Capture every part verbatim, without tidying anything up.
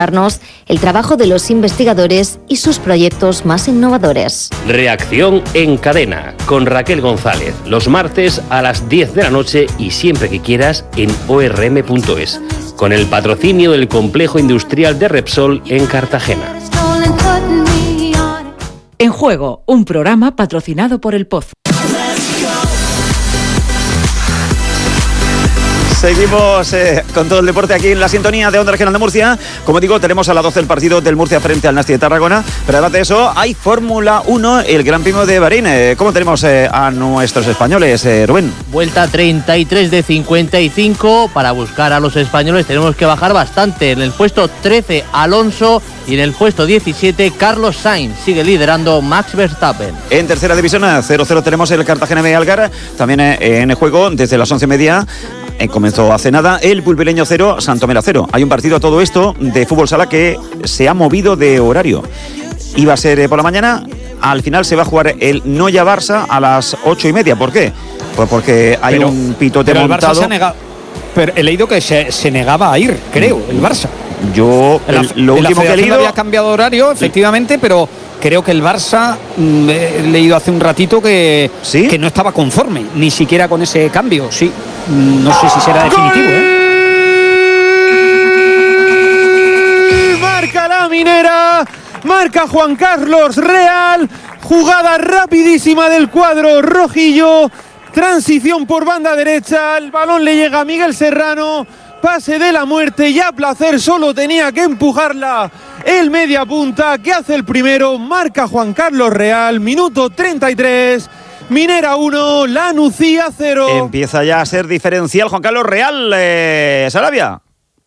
el trabajo de los investigadores y sus proyectos más innovadores. Reacción en cadena con Raquel González, los martes a las diez de la noche y siempre que quieras en o erre eme punto es, con el patrocinio del complejo industrial de Repsol en Cartagena. En Juego, un programa patrocinado por El Pozo. Seguimos eh, con todo el deporte aquí en la sintonía de Onda Regional de Murcia. Como digo, tenemos a las doce el partido del Murcia frente al Nasti de Tarragona. Pero además de eso, hay Fórmula uno, el Gran Premio de Bahrein. Eh, ¿Cómo tenemos eh, a nuestros españoles, eh, Rubén? Vuelta treinta y tres de cincuenta y cinco. Para buscar a los españoles tenemos que bajar bastante. En el puesto trece, Alonso. Y en el puesto diecisiete, Carlos Sainz. Sigue liderando Max Verstappen. En tercera división, cero cero, tenemos el Cartagena de Algar. También eh, en el juego, desde las once y media. Eh, comenzó hace nada el Pulpileño cero, Santomera cero. Hay un partido a todo esto de fútbol sala que se ha movido de horario. Iba a ser eh, por la mañana, al final se va a jugar el Noya Barça a las ocho y media. ¿Por qué? Pues porque hay pero, un pitote pero montado. El Barça se ha negado, pero he leído que se, se negaba a ir, creo, el Barça. Yo, el, la, lo último que he leído. Había cambiado horario, efectivamente, sí. Pero creo que el Barça, mmm, he leído hace un ratito que, ¿sí? que no estaba conforme, ni siquiera con ese cambio, sí. No sé si será definitivo, ¿eh? Marca la Minera, marca Juan Carlos Real, jugada rapidísima del cuadro rojillo, transición por banda derecha, el balón le llega a Miguel Serrano, pase de la muerte y a placer solo tenía que empujarla el media punta que hace el primero, marca Juan Carlos Real, minuto treinta y tres. Minera uno, La Nucía cero. Empieza ya a ser diferencial Juan Carlos Real, eh, Sarabia.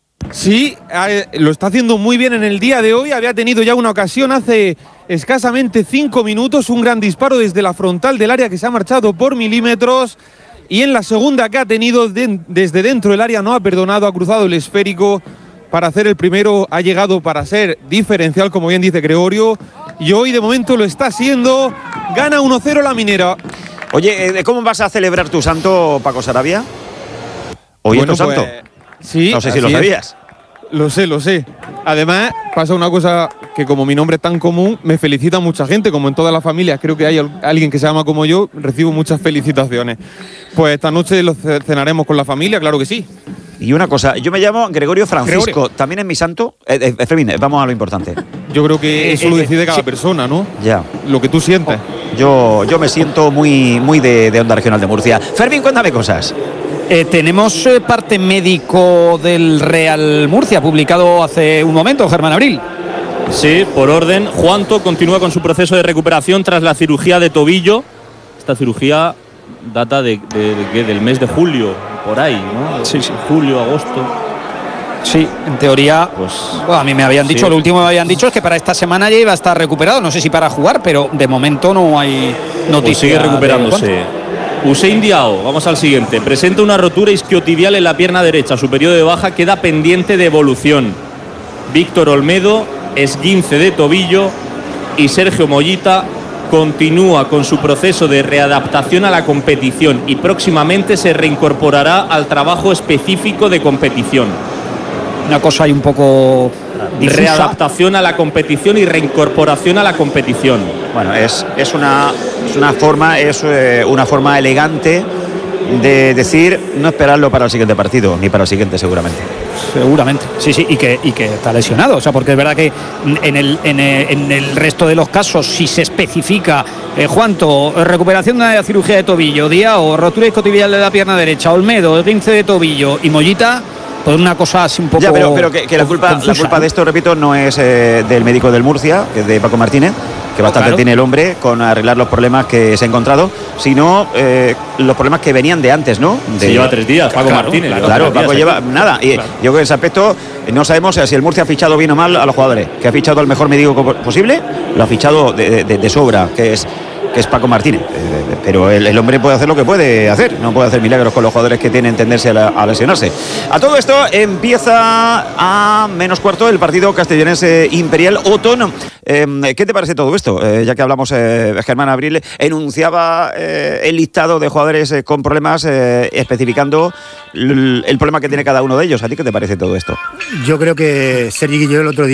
Sí, eh, lo está haciendo muy bien en el día de hoy. Había tenido ya una ocasión hace escasamente cinco minutos, un gran disparo desde la frontal del área que se ha marchado por milímetros. Y en la segunda que ha tenido de, desde dentro del área no ha perdonado, ha cruzado el esférico para hacer el primero, ha llegado para ser diferencial, como bien dice Gregorio. Y hoy de momento lo está siendo, gana uno cero la Minera. Oye, ¿cómo vas a celebrar tu santo, Paco Sarabia? ¿Hoy bueno, es tu pues, santo? Sí. No sé si lo sabías. Es. Lo sé, lo sé. Además, pasa una cosa que como mi nombre es tan común, me felicita mucha gente, como en todas las familias, creo que hay alguien que se llama como yo, recibo muchas felicitaciones. Pues esta noche lo cenaremos con la familia, claro que sí. Y una cosa, yo me llamo Gregorio Francisco, Gregorio. ¿También es mi santo? Eh, eh, Fermín, vamos a lo importante. Yo creo que eso eh, lo decide cada sí. persona, ¿no? Ya. Lo que tú sientes. Yo, yo me siento muy, muy de, de Onda Regional de Murcia. Fermín, cuéntame cosas. Eh, tenemos eh, parte médico del Real Murcia, publicado hace un momento, Germán Abril. Sí, por orden. Juanto continúa con su proceso de recuperación tras la cirugía de tobillo. Esta cirugía data de, de, de, del mes de julio, por ahí, ¿no? Sí, sí. Julio, agosto. Sí, en teoría, pues bueno, a mí me habían dicho, sí. Lo último que me habían dicho es que para esta semana ya iba a estar recuperado. No sé si para jugar, pero de momento no hay noticia. Pues sigue recuperándose. Usain Diao, vamos al siguiente. Presenta una rotura isquiotibial en la pierna derecha. Su periodo de baja queda pendiente de evolución. Víctor Olmedo, esguince de tobillo. Y Sergio Mollita continúa con su proceso de readaptación a la competición y próximamente se reincorporará al trabajo específico de competición. Una cosa ahí un poco difusa. Readaptación a la competición y reincorporación a la competición. Bueno, es, es, una, es una forma, es eh, una forma elegante de decir no esperarlo para el siguiente partido, ni para el siguiente seguramente. Seguramente, sí, sí, y que, y que está lesionado, o sea, porque es verdad que en el, en el, en el resto de los casos, si se especifica, eh, Juanto, recuperación de la cirugía de tobillo, Diao, rotura isquiotibial de la pierna derecha, Olmedo, esguince de tobillo y Mollita, pues una cosa así un poco. Ya, pero, pero que, que la culpa, confusa, la culpa de esto, repito, no es eh, del médico del Murcia, que es de Paco Martínez, que bastante claro. tiene el hombre con arreglar los problemas que se ha encontrado, sino eh, los problemas que venían de antes, ¿no? De, se lleva tres días, Paco claro, Martínez. Claro, claro Paco días, lleva aquí. nada. Y claro. yo creo que en ese aspecto no sabemos si el Murcia ha fichado bien o mal a los jugadores, que ha fichado al mejor médico posible, lo ha fichado de, de, de sobra, que es que es Paco Martínez, eh, pero el, el hombre puede hacer lo que puede hacer, no puede hacer milagros con los jugadores que tienen tendencia a, la, a lesionarse. A todo esto empieza a menos cuarto el partido castellonense Imperial Otón, Eh, ¿Qué te parece todo esto? Eh, ya que hablamos, eh, Germán Abril enunciaba eh, el listado de jugadores eh, con problemas, eh, especificando el, el problema que tiene cada uno de ellos. ¿A ti qué te parece todo esto? Yo creo que Sergi Guilló el otro día